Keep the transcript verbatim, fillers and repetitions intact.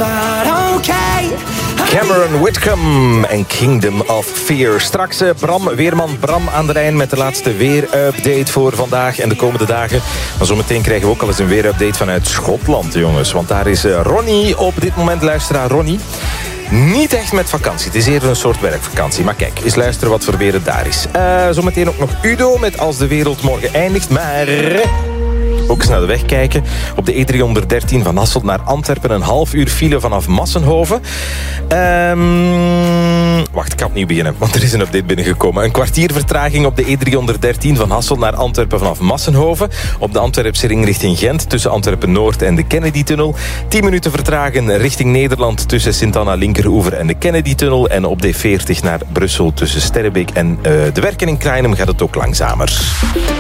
not okay. Cameron Whitcomb en Kingdom of Fear. Straks uh, Bram, weerman Bram aan de lijn met de laatste weerupdate voor vandaag en de komende dagen. Maar zometeen krijgen we ook al eens een weerupdate vanuit Schotland, jongens. Want daar is uh, Ronnie op dit moment. Luisteraar Ronnie. Niet echt met vakantie. Het is eerder een soort werkvakantie. Maar kijk, eens luisteren wat voor weer het daar is. Uh, zometeen ook nog Udo met Als de wereld morgen eindigt. Maar ook eens naar de weg kijken. Op de E driehonderddertien van Hasselt naar Antwerpen. Een half uur file vanaf Massenhoven. Um, wacht, ik kan opnieuw beginnen. Want er is een update binnengekomen. Een kwartier vertraging op de E driehonderddertien van Hasselt naar Antwerpen vanaf Massenhoven. Op de Antwerpse ring richting Gent. Tussen Antwerpen-Noord en de Kennedy-tunnel. tien minuten vertragen richting Nederland. Tussen Sint-Anna-Linkeroever en de Kennedy-tunnel. En op D veertig naar Brussel tussen Sterrebeek en uh, de Werken in Krainem gaat het ook langzamer.